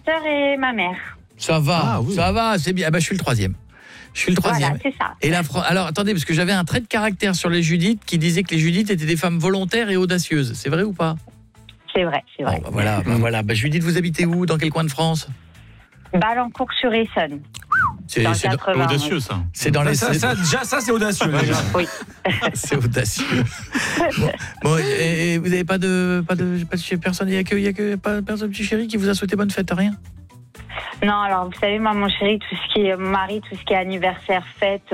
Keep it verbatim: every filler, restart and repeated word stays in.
sœur et ma mère. Ça va, Ah, oui. ça va, c'est bien. Ah bah, je suis le troisième. Je suis le troisième. Voilà, c'est ça. Et la Fran- Alors, attendez, parce que j'avais un trait de caractère sur les Judith qui disait que les Judith étaient des femmes volontaires et audacieuses. C'est vrai ou pas? C'est vrai, c'est vrai. Bon, bah, voilà, bah, voilà. Bah, Judith, vous habitez où? Dans quel coin de France? Balancourt-sur-Essonne. C'est Dans le c'est dans, quatre-vingts. Audacieux, ça. c'est dans les... Ça, ça, ça, déjà, ça, c'est audacieux. déjà. Oui. C'est audacieux. Bon, bon, et, et vous n'avez pas de, pas de, pas de personne, il n'y a que, il y a que pas personne, petit chéri, qui vous a souhaité bonne fête, rien? Non, alors vous savez, moi, mon chéri, tout ce qui est mon mari, tout ce qui est anniversaire, fête,